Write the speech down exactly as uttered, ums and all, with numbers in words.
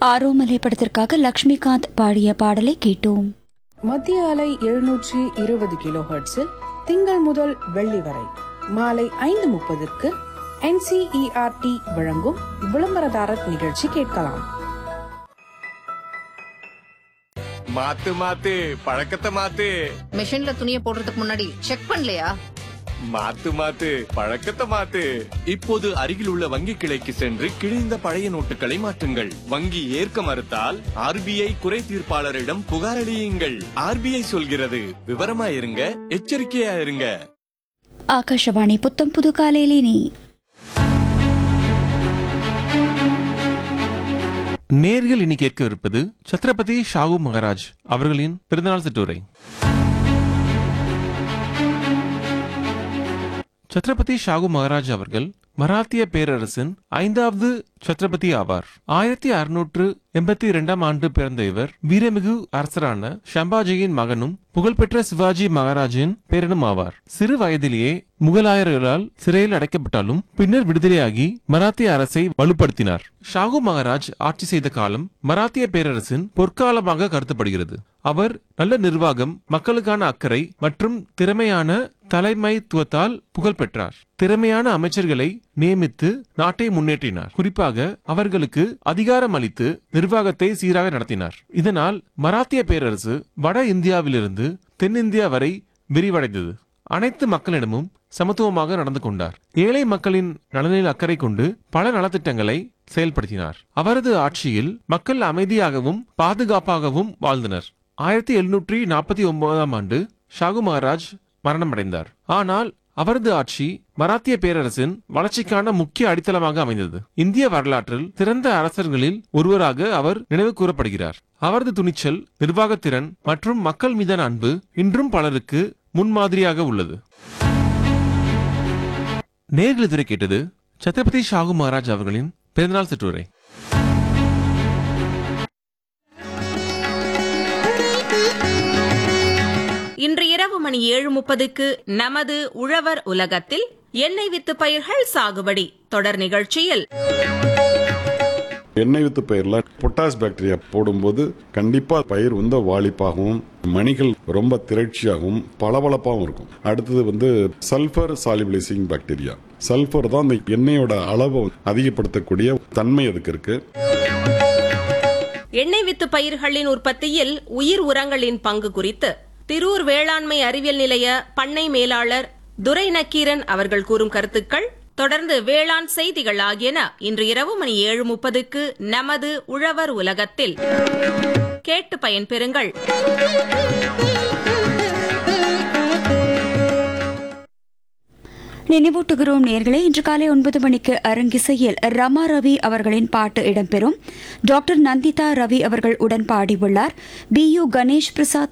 ஆரோமலை படத்திற்காக லக்ஷ்மிகாந்த் பாடிய பாடலை கேட்டோம். மத்திய அலை எழுநூற்றி இருபது கிலோ ஹெர்ட்ஸில் திங்கள் முதல் வெள்ளி வரை மாலை ஐந்து முப்பதுக்கு N C E R D வழங்கும் விளம்பரதாரர் நிகழ்ச்சி கேட்கலாம். மாத்து மாத்து பழக்கத்தை மாத்து. மிஷின்ல துணியை போடுறதுக்கு முன்னாடி செக் பண்ணலையா? மாத்து மாத்து பழக்கத்தை மாத்து. இப்போது அருகில் உள்ள வங்கி கிளைக்கு சென்று கிழிந்த பழைய நோட்டுகளை மாற்றுங்கள். வங்கி ஏற்க மறுத்தால் ஆர் பி ஐ குறை தீர்ப்பாளரிடம் புகார் அளியுங்கள். ஆர் பி ஐ சொல்கிறது, விவரமா இருங்க, எச்சரிக்கையா இருங்க. ஆகாஷவாணி புத்தம் புது காலையிலே நேர்கள் இனி கேட்கவிருப்பது சத்ரபதி ஷாஹு மகாராஜ் அவர்களின் பிறந்தநாள் சிற்றுரை. சத்ரபதி ஷாஹு மகாராஜ் அவர்கள் மராத்திய பேரரசின் ஐந்தாவது சத்ரபதி ஆவார். ஆயிரத்தி அறுநூற்று எண்பத்தி இரண்டாம் ஆண்டு பிறந்த இவர் வீரமிகு அரசரான ஷம்பாஜியின் மகனும் புகழ்பெற்ற சிவாஜி மகாராஜின் பேரனும் ஆவார். சிறு வயதிலேயே முகலாயர்களால் சிறையில் அடைக்கப்பட்டாலும் பின்னர் விடுதலையாகி மராத்திய அரசை வலுப்படுத்தினார். ஷாஹு மகாராஜ் ஆட்சி செய்த காலம் மராத்திய பேரரசின் பொற்காலமாக கருதப்படுகிறது. அவர் நல்ல நிர்வாகம், மக்களுக்கான அக்கறை மற்றும் திறமையான தலைமைத்துவத்தால் புகழ் பெற்றார். திறமையான அமைச்சர்களை நியமித்து நாட்டை முன்னேற்றினார். குறிப்பாக அவர்களுக்கு அதிகாரம் அளித்து நிர்வாகத்தை சீராக நடத்தினார். இதனால் மராத்திய பேரரசு வட இந்தியாவிலிருந்து தென்னிந்தியா வரை விரிவடைந்தது. அனைத்து மக்களிடமும் சமத்துவமாக நடந்து கொண்டார். ஏழை மக்களின் நலனில் அக்கறை கொண்டு பல நலத்திட்டங்களை செயல்படுத்தினார். அவரது ஆட்சியில் மக்கள் அமைதியாகவும் பாதுகாப்பாகவும் வாழ்ந்தனர். ஆயிரத்தி எழுநூற்றி நாற்பத்தி ஒன்பதாம் ஆண்டு ஷாஹு மகாராஜ் மரணமடைந்தார். ஆனால் அவரது ஆட்சி மராத்திய பேரரசின் வளர்ச்சிக்கான முக்கிய அடித்தளமாக அமைந்தது. இந்திய வரலாற்றில் சிறந்த அரசர்களில் ஒருவராக அவர் நினைவு கூறப்படுகிறார். அவரது துணிச்சல், நிர்வாகத்திறன் மற்றும் மக்கள் மீதான அன்பு இன்றும் பலருக்கு முன்மாதிரியாக உள்ளது. நேர்கள் இதுவரை கேட்டது சத்ரபதி ஷாஹு மகாராஜ் அவர்களின் பிறந்தநாள் சிற்றுரை. இன்று இரவு மணி ஏழு முப்பதுக்கு நமது உழவர் உலகத்தில் எண்ணெய் வித்து பயிர்கள் சாகுபடி தொடர் நிகழ்ச்சியில் எண்ணெய் வித்து பயிர்ல பொட்டாஸ் பாக்டீரியா போடும்போது கண்டிப்பா பயிர் வந்து வாளிப்பாகவும் மணிகள் ரொம்ப திரட்சியாகவும் பளபளப்பாகவும் இருக்கும். அடுத்தது வந்து சல்பர் சாலிபிளைசிங் பாக்டீரியா. சல்பர் தான் அந்த எண்ணெயோட அளவை அதிகப்படுத்தக்கூடிய தன்மை அதுக்கு இருக்கு. எண்ணெய் வித்து பயிர்களின் உற்பத்தியில் உயிர் உரங்களின் பங்கு குறித்து திரூர் வேளாண்மை அறிவியல் நிலைய பண்ணை மேலாளர் துரை நக்கீரன் அவர்கள் கூறும் கருத்துக்கள், தொடர்ந்து வேளாண் செய்திகள் ஆகியன இன்று இரவு மணி ஏழு முப்பதுக்கு நமது உழவர் உலகத்தில் கேட்டு பயன்பெறுங்கள். நினைவூட்டுகிறோம் நேர்களே, இன்று காலை ஒன்பது மணிக்கு அரங்கிசையில் ரமா ரவி அவர்களின் பாட்டு இடம்பெறும். டாக்டர் நந்திதா ரவி அவர்கள் உடன் பாடியுள்ளார். B U Ganesh Prasad